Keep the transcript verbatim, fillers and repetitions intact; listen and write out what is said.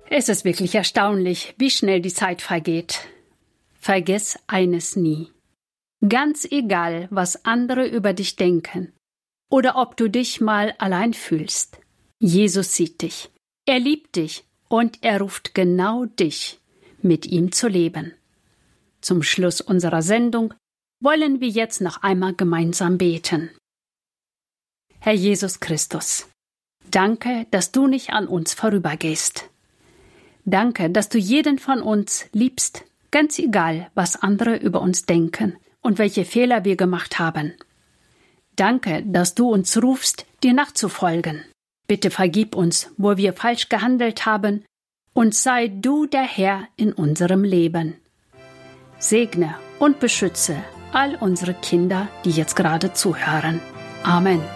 Es ist wirklich erstaunlich, wie schnell die Zeit vergeht. Vergiss eines nie. Ganz egal, was andere über dich denken oder ob du dich mal allein fühlst. Jesus sieht dich. Er liebt dich und er ruft genau dich, mit ihm zu leben. Zum Schluss unserer Sendung wollen wir jetzt noch einmal gemeinsam beten. Herr Jesus Christus, danke, dass du nicht an uns vorübergehst. Danke, dass du jeden von uns liebst, ganz egal, was andere über uns denken und welche Fehler wir gemacht haben. Danke, dass du uns rufst, dir nachzufolgen. Bitte vergib uns, wo wir falsch gehandelt haben, und sei du der Herr in unserem Leben. Segne und beschütze all unsere Kinder, die jetzt gerade zuhören. Amen.